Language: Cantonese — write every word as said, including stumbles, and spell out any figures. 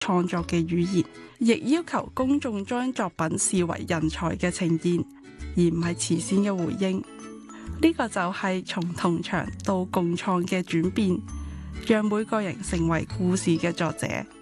創作嘅語言，亦要求公眾將作品視為人才嘅呈現，而唔係慈善嘅回應。呢個就係從同場到共創嘅轉變，讓每個人成為故事嘅作者。